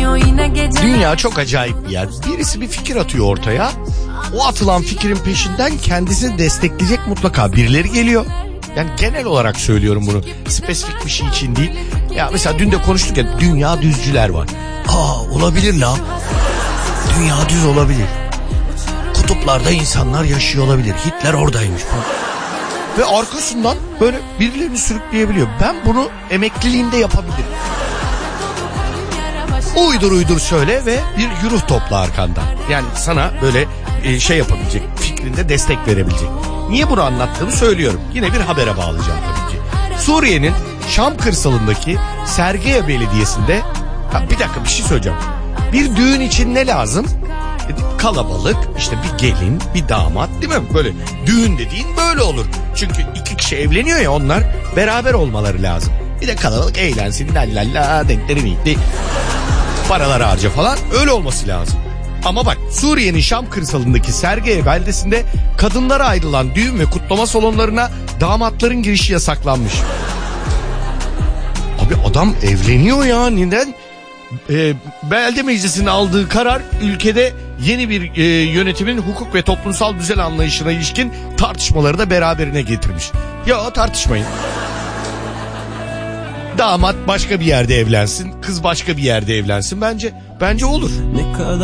Dünya çok acayip bir yer. Birisi bir fikir atıyor ortaya. O atılan fikrin peşinden kendisini destekleyecek mutlaka birileri geliyor. Yani genel olarak söylüyorum bunu. Spesifik bir şey için değil. Ya mesela dün de konuştuk ya, dünya düzcüler var. Olabilir la. Dünya düz olabilir. Kutuplarda insanlar yaşıyor olabilir. Hitler oradaymış. Ve arkasından böyle birilerini sürükleyebiliyor. Ben bunu emekliliğinde yapabilirim. Uydur söyle ve bir güruh topla arkanda. Yani sana böyle şey yapabilecek, fikrinde destek verebilecek. Niye bunu anlattığımı söylüyorum. Yine bir habere bağlayacağım tabii ki. Suriye'nin Şam kırsalındaki Sergeya Belediyesi'nde... bir dakika, bir şey söyleyeceğim. Bir düğün için ne lazım? Kalabalık, işte bir gelin, bir damat, değil mi? Böyle düğün dediğin böyle olur. Çünkü iki kişi evleniyor ya, onlar beraber olmaları lazım. Bir de kalabalık eğlensin, lallalla, denklerin iyiydi. Paralar harca falan, öyle olması lazım. Ama bak, Suriye'nin Şam kırsalındaki Sergeya beldesinde kadınlara ayrılan düğün ve kutlama salonlarına damatların girişi yasaklanmış. Abi adam evleniyor ya, neden? Belde meclisinin aldığı karar ülkede yeni bir yönetimin hukuk ve toplumsal düzen anlayışına ilişkin tartışmaları da beraberine getirmiş. Ya tartışmayın. Damat başka bir yerde evlensin, kız başka bir yerde evlensin, bence olur.